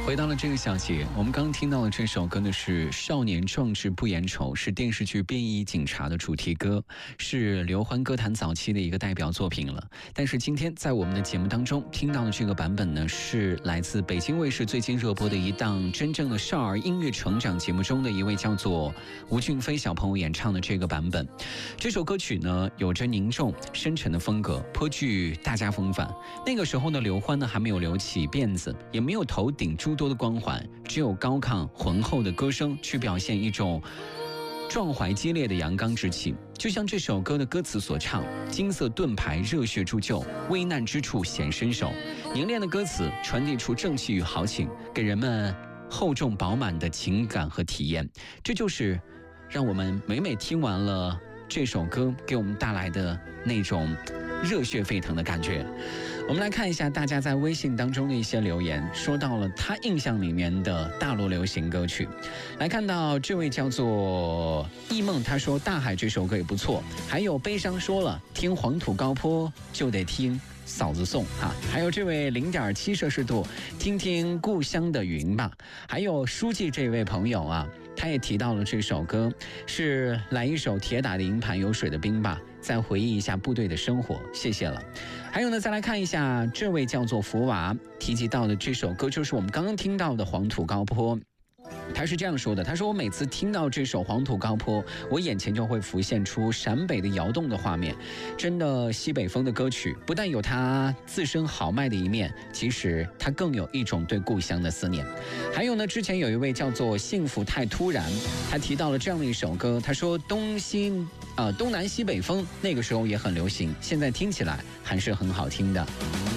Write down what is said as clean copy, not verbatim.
回到了这个小节，我们刚刚听到的这首歌呢是《少年壮志不言愁》，是电视剧《便衣警察》的主题歌，是刘欢歌坛早期的一个代表作品了。但是今天在我们的节目当中听到的这个版本呢，是来自北京卫视最近热播的一档真正的少儿音乐成长节目中的一位叫做吴俊飞小朋友演唱的这个版本。这首歌曲呢有着凝重深沉的风格，颇具大家风范。那个时候的刘欢呢还没有留起辫子，也没有头顶诸多的光环，只有高亢浑厚的歌声去表现一种壮怀激烈的阳刚之气。就像这首歌的歌词所唱，金色盾牌热血铸就，危难之处显身手。凝练的歌词传递出正气与豪情，给人们厚重饱满的情感和体验。这就是让我们每每听完了这首歌给我们带来的那种热血沸腾的感觉。我们来看一下大家在微信当中的一些留言，说到了他印象里面的大陆流行歌曲。来看到这位叫做忆梦，他说大海这首歌也不错，还有悲伤说了听黄土高坡就得听嫂子颂哈，还有这位0.7摄氏度听听故乡的云吧，还有书记这位朋友啊，他也提到了这首歌是来一首铁打的营盘有水的兵吧，再回忆一下部队的生活，谢谢了。还有呢，再来看一下这位叫做福娃提及到的这首歌，就是我们刚刚听到的黄土高坡。他是这样说的，他说我每次听到这首黄土高坡，我眼前就会浮现出陕北的窑洞的画面。真的西北风的歌曲不但有它自身豪迈的一面，其实它更有一种对故乡的思念。还有呢，之前有一位叫做幸福太突然，他提到了这样的一首歌，他说东南西北风那个时候也很流行，现在听起来还是很好听的。